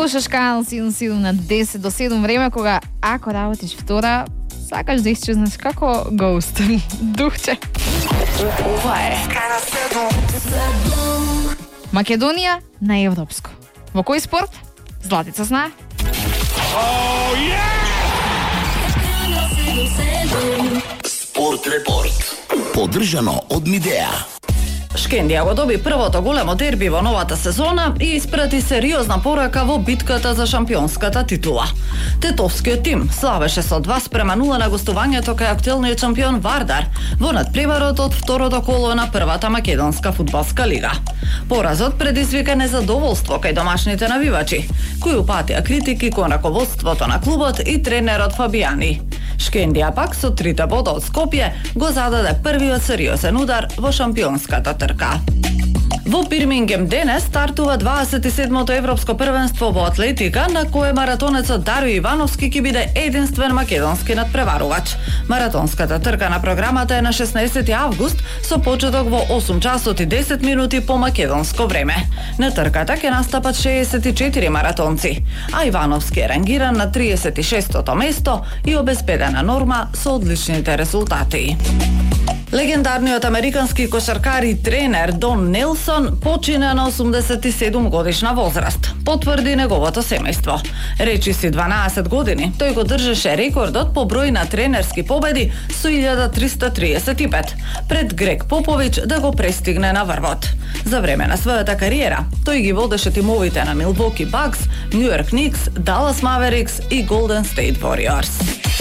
Слушаш Канал 77 на 10 до 7 време, кога ако работиш втора, сакаш да исчезнеш како гост. Духче. Ова е Македонија на европско. Во кој спорт? Златица знае. Спорт репорт. Поддржано од Мидеа. Шкендија го доби првото големо дерби во новата сезона и испрати сериозна порака во битката за шампионската титула. Тетовскиот тим славеше со 2:0 на гостувањето кај актуелниот шампион Вардар во надпреварот од второто коло на првата македонска фудбалска лига. Поразот предизвика незадоволство кај домашните навивачи, кои упатија критики кон раководството на клубот и тренерот Фабијани. Шкендија пак со 3 бода од Скопје го зададе првиот сериозен удар во шампионската трка. Во Бирмингем денес стартува 27-то европско првенство во атлетика, на кое маратонецот Дарио Ивановски ќе биде единствен македонски надпреварувач. Маратонската трка на програмата е на 16 август со почеток во 8 часот и 10 минути по македонско време. На трката ќе настапат 64 маратонци, а Ивановски е рангиран на 36-то место и обезбедена норма со одличните резултати. Легендарниот американски кошаркар и тренер Дон Нелсон почина на 87 годишна возраст, потврди неговото семејство. Речиси 12 години, тој го држеше рекордот по број на тренерски победи со 1335, пред Грег Попович да го престигне на врвот. За време на својата кариера, тој ги водеше тимовите на Милвоки Бакс, Нью Йорк Никс, Далас Маверикс и Голден Стейт Вориорс.